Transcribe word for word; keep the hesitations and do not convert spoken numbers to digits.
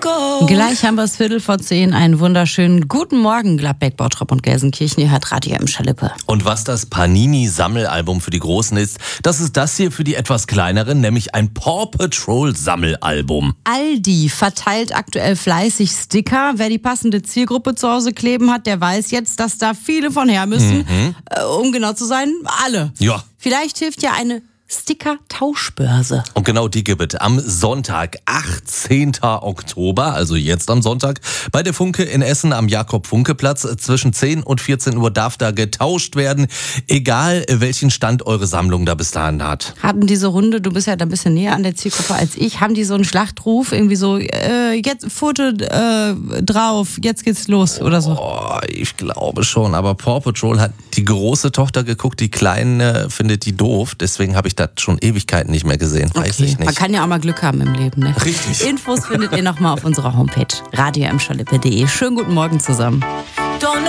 go. Gleich haben wir es Viertel vor zehn. Einen wunderschönen guten Morgen, Gladbeck, Bottrop und Gelsenkirchen. Ihr hört Radio M. Schalippe. Und was das Panini-Sammelalbum für die Großen ist, das ist das hier für die etwas kleineren, nämlich ein Paw Patrol-Sammelalbum. Aldi verteilt aktuell fleißig Sticker. Wer die passende Zielgruppe zu Hause kleben hat, der weiß jetzt, dass da viele von her müssen. Mhm. Äh, um genau zu sein, alle. Ja. Vielleicht hilft ja eine Sticker-Tauschbörse. Und genau die gibt es am Sonntag, achtzehnten Oktober, also jetzt am Sonntag, bei der Funke in Essen am Jakob-Funke-Platz. Zwischen zehn und vierzehn Uhr darf da getauscht werden, egal welchen Stand eure Sammlung da bis dahin hat. Haben diese Runde, du bist ja da ein bisschen näher an der Zielgruppe als ich, haben die so einen Schlachtruf, irgendwie so, äh, jetzt Foto äh, drauf, jetzt geht's los oder so? Oh, ich glaube schon, aber Paw Patrol hat die große Tochter geguckt, die Kleine findet die doof, deswegen habe ich das schon Ewigkeiten nicht mehr gesehen, weiß okay. ich nicht. Man kann ja auch mal Glück haben im Leben, ne? Richtig. Infos findet ihr nochmal auf unserer Homepage radio m schalippe punkt de. Schönen guten Morgen zusammen.